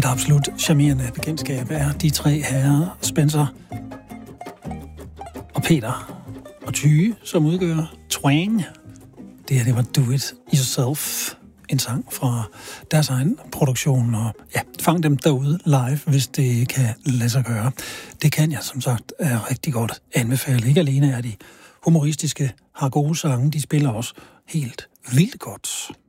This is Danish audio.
Et absolut charmerende bekendtskab er de tre herrer, Spencer og Peter og Tyge, som udgør Twang. Det var Do It Yourself, en sang fra deres egen produktion, og ja, fang dem derude live, hvis det kan lade sig gøre. Det kan jeg som sagt er rigtig godt anbefale. Ikke alene er de humoristiske, har gode sange, de spiller også helt vildt godt.